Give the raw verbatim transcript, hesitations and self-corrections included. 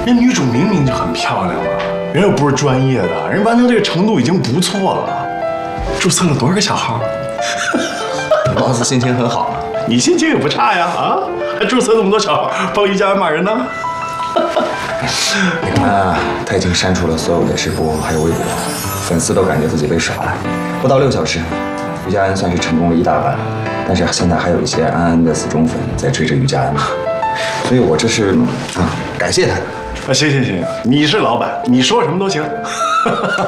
那女主明明就很漂亮了，人又不是专业的，人完成这个程度已经不错了。注册了多少个小号？ 貌似心情很好。 你心情也不差呀，啊，还注册那么多小号，帮于家人骂人呢。 你看啊，他已经删除了所有的直播还有微博，粉丝都感觉自己被耍了。不到六小时，于家安算是成功了一大半，但是现在还有一些安安的死忠粉在追着于家安，所以我这是啊感谢他。 啊，行行行，你是老板，你说什么都行。